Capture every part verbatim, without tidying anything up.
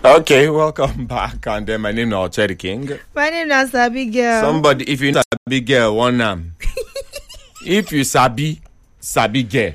Okay, welcome back. And then my name is Cherry King. My name is Sabi Girl. Somebody, if you know Sabi Girl, one name. If you Sabi, Sabi Girl,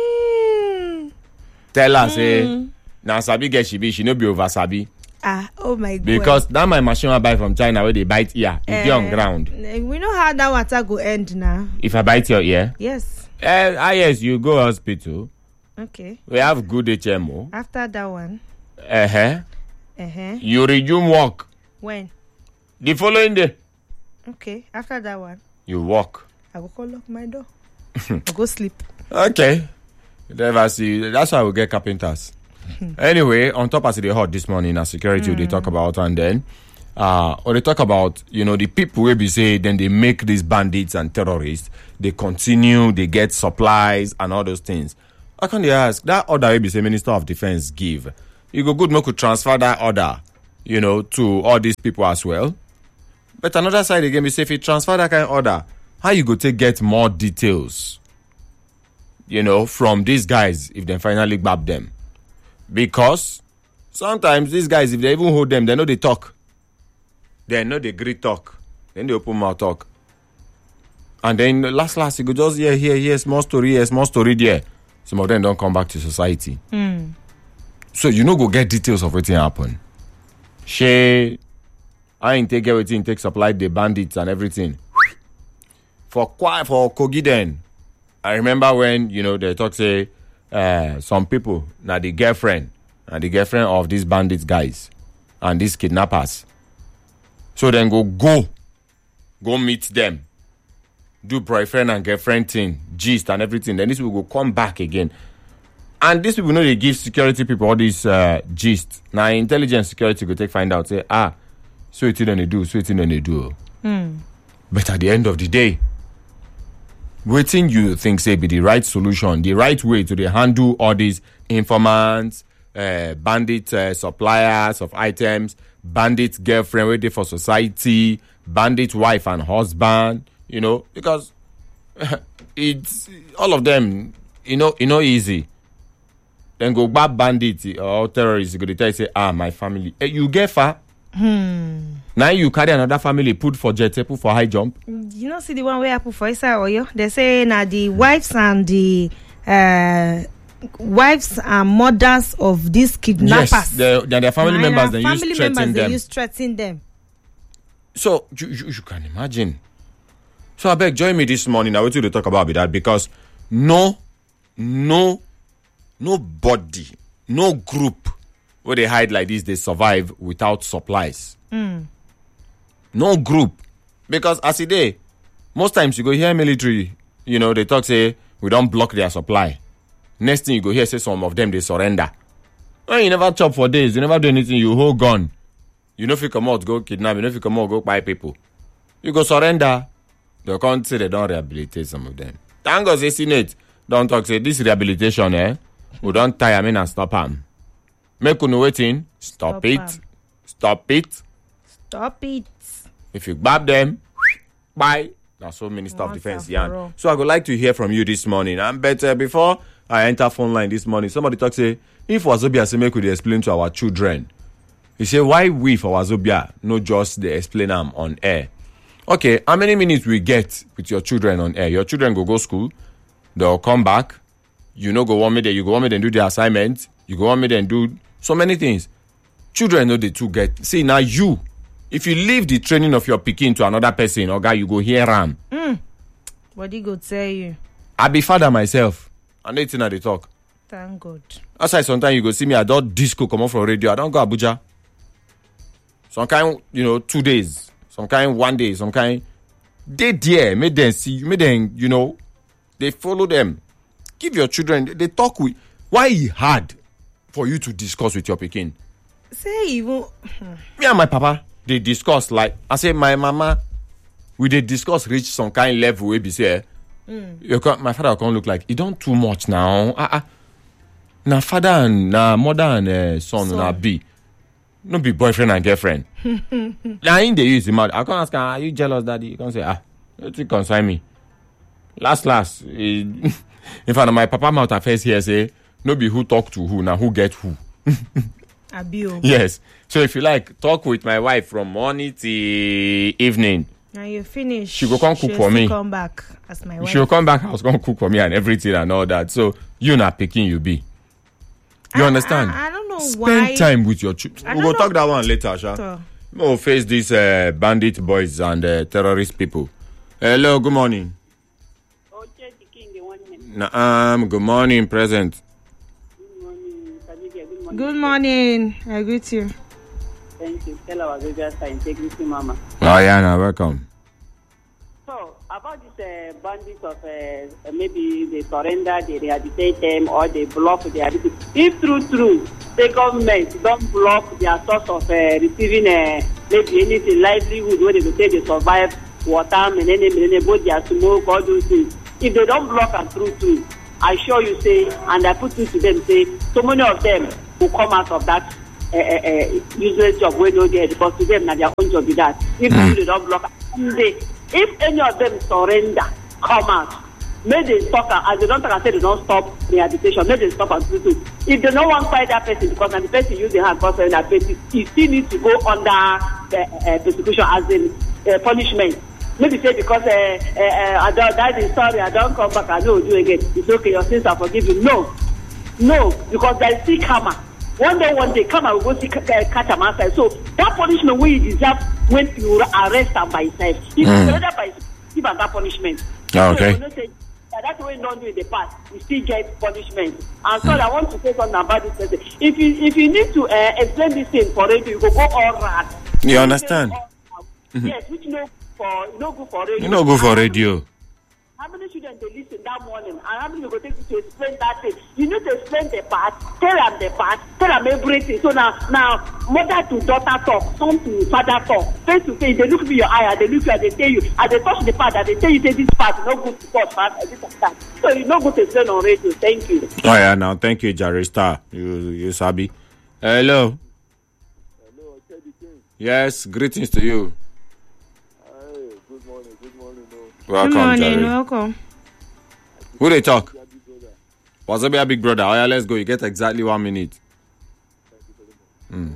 Mm. tell her, say, now Sabi Girl she be, she no be over Sabi. Ah, oh my God. Because that my machine I buy from China where they bite ear, it dey on Eh, ground. We know how that water go end now. If I bite your ear, Yes. eh, ah yes, you go hospital. Okay. We have good H M O. After that one. Uh-huh. Uh-huh. You resume work. When? The following day, Okay. After that one, you walk. I will call lock my door. I go sleep. Okay. Never see. That's why we get carpenters. Anyway, on top as they hot this morning, as security they talk about, and then uh or they talk about, you know, the people will be say then they make these bandits and terrorists, they continue, they get supplies and all those things. How can they ask that order will be say Minister of Defense give? You go good, no could transfer that order, you know, to all these people as well. But another side again, we say if you transfer that kind of order, how you go take get more details, you know, from these guys if they finally grab them? Because sometimes these guys, if they even hold them, they know they talk. They know they greet talk. Then they open mouth talk. And then last last you go just hear, hear, hear, small story here, small story there. Some of them don't come back to society. Mm. So you know go get details of what happen. She I ain't take everything, take supply the bandits and everything. For quite for Kogi then, I remember when, you know, they talk say uh, some people, now the girlfriend, and the girlfriend of these bandits guys and these kidnappers. So then go go, go meet them, do boyfriend and girlfriend thing, gist and everything. Then these people go come back again. And these people know they give security people all this uh, gist. Now intelligence security go take find out, say, ah, so it's then they do, so it's then they do. Mm. But at the end of the day, waiting you think say be the right solution, the right way to the handle all these informants, uh, bandit uh, suppliers of items, bandit girlfriend waiting for society, bandit wife and husband, you know, because it's all of them, you know, you know, easy. Then go back bandit or terrorists, you go to tell you, say, ah, my family. Eh, you get far. Hmm. Now you carry another family, put for jet, put for high jump. You know, see the one where I put for Isa Oyo. They say now the wives and the uh, wives and mothers of these kidnappers. Yes, they're, they're their family Nah, members. They family use threaten members, them. They use threaten them. So you, you, you can imagine. So I beg, join me this morning. I want you to talk about that because no, no, nobody, no group where they hide like this, they survive without supplies. Mm. No group. Because as a day, most times you go hear military, you know, they talk, say, we don't block their supply. Next thing you go hear, say, some of them, they surrender. When you never chop for days, you never do anything, you hold gun. You know if you come out, go kidnap, you know if you come out, go buy people. You go surrender. They can't say they don't rehabilitate some of them. Thank God, say, Senate, don't talk, say, this rehabilitation, eh, we don't tie them in and stop them. Make you waiting. Stop, Stop it. am. Stop it. Stop it. If you grab them, bye. That's what Minister of Once Defense and for Yan. all. So I would like to hear from you this morning. And better before I enter phone line this morning, somebody talk say, if Wazobia say make we dey explain to our children. He say why we for Wazobia no just they explain them on air. Okay, how many minutes we get with your children on air? Your children go go school, they'll come back. You know go want me there, you go want me then do the assignment, you go want me then do so many things. Children know they too get. See, now you, if you leave the training of your pikin to another person, or guy, you go hear am. Mm. What he go tell you? I be father myself. I know it's in they talk. Thank God. Outside sometimes you go see me, I don't disco come off from radio. I don't go Abuja. Some kind, you know, two days. Some kind one day. Some kind. They there. Make them see you. Make them, you know, they follow them. Give your children, they talk with. Why it hard for you to discuss with your pikin? Say even. Me and my papa, they discuss like, I say, my mama, we they discuss reach some kind level where be say, mm. you can, my father can't look like, it don't too much now. Uh, uh. Now father and now mother and uh, son, son. Now be. No be boyfriend and girlfriend. Now in the use the mouth. I can't ask her, are you jealous, daddy? You can't say, ah, it concern me. Last, last. In front of my papa mouth, I first here say, no be who talk to who, now who get who. Abio. Yes. So if you like, talk with my wife from morning till evening. Now you finish. She go come cook for me. Come back as my wife. She will come back. I was going to cook for me and everything and all that. So you not picking you be. You I, understand? I, I don't know Spend why. Spend time with your children. We'll talk that one later, Sha. So. We'll face these uh, bandit boys and uh, terrorist people. Hello, good morning. Um, good morning, present. Good morning, Sadiqa. Good morning. Good morning. I greet you. Thank you. Tell our Vegas integrity, Mama. Oh, yeah, no, welcome. So, about this uh, bandits of uh, maybe they surrender, they rehabilitate them, or they block their ability. If true, true, the government don't block their source of uh, receiving uh, maybe anything, livelihood, where they will say they survive water, and then both their smoke, all those things. If they don't block and true, true, I sure you say, and I put it to them, say, so many of them will come out of that uh, uh, useless job where no get, because to them, now their own job is that. If mm. they don't block, they, if any of them surrender, come out, may they stop, as they don't say they don't stop rehabilitation, may they stop and true, true. If they don't want to fight that person, because now the person use the hand, because that person, he still needs to go under uh, uh, persecution as in uh, punishment. Maybe say because uh, uh, uh, I don't die, sorry, I don't come back, I don't do again. It's okay, your sins are forgiven. No, no, because there is still karma. One day, one day, karma will go see uh, catch him outside. So that punishment we deserve when you arrest him by himself. If mm. you surrender by himself, give him that punishment. Okay. So, say, uh, that's what we don't do in the past. We still get punishment. And so mm. I want to say something about this person. If you if you need to uh, explain this thing for radio, you go go all right. You understand? Mm-hmm. Yes, which no. For, no good for radio. You no go for radio. How many children they listen that morning? And how many you go take you to explain that thing? You need to explain the part, tell them the part, tell them everything. So now, now mother to daughter talk, son to father talk, face to face. They look me your eye, they look you, and they tell you, and they touch the part, and they tell you say this part is not good to touch, part, and this and that. So you no good to explain on radio. Thank you. Oh yeah, now thank you, Jerry Star. You you sabi. Hello. Hello, Teddy King. Yes, greetings to you. Welcome, Good morning, Jerry. welcome. Who they talk? Wazobia Big Brother. Oh yeah, let's go. You get exactly one minute. Mm.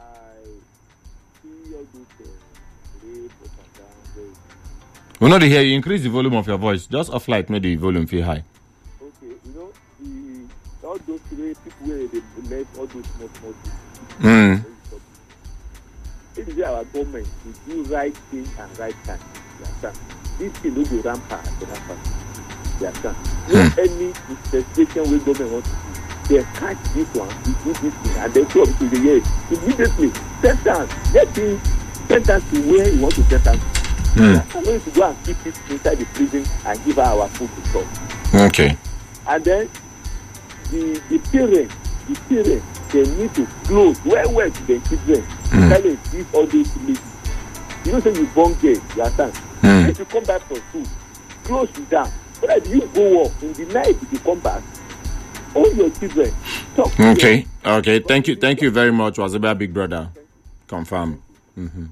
We know to hear you. Increase the volume of your voice. Just off light, make the volume feel high. Okay, you know, the, all those three people where they let all those small small things. Mm. It is our government to do right thing and right time. You understand? This thing will be rampant. You understand? No Mm. any investigation where government wants to do, they catch this one, they do this thing, and they show up to the year. Immediately, sentence, let him sentence to where he wants to sentence. Mm. I'm going to go and keep it inside the prison and give her our food to talk. Okay. And then the the parents, the parents, they need to close well well to their children. Mm. Tell them give all those ladies. You know, say you born gay, you understand? Mm. If you come back from school, close you down. So that you go off in the night, if you come back, all your children talk. Okay. Okay. Thank you. Thank you very much, Wazobia Big Brother. Confirm. Mm-hmm.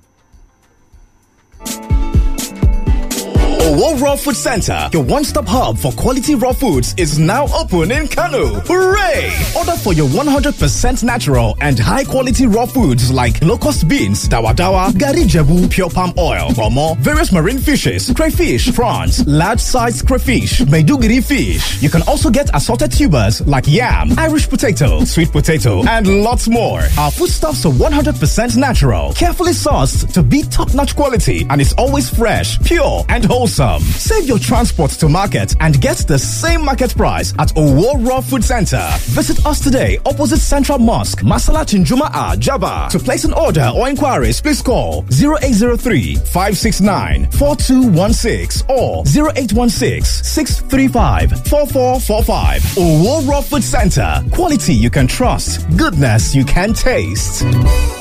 Owo Raw Food Center, your one-stop hub for quality raw foods, is now open in Kano. Hooray! Order for your one hundred percent natural and high-quality raw foods like locust beans, dawa dawa, gari jebu, pure palm oil, pomo, various marine fishes, crayfish, prawns, large-sized crayfish, Maiduguri fish. You can also get assorted tubers like yam, Irish potato, sweet potato, and lots more. Our foodstuffs are one hundred percent natural, carefully sourced to be top-notch quality, and is always fresh, pure, and wholesome. Save your transport to market and get the same market price at Owo Raw Food Center. Visit us today opposite Central Mosque, Masala Chinjuma, Jaba. To place an order or inquiries, please call zero eight zero three, five six nine, four two one six or zero eight one six, six three five, four four four five. Owo Raw Food Center. Quality you can trust. Goodness you can taste.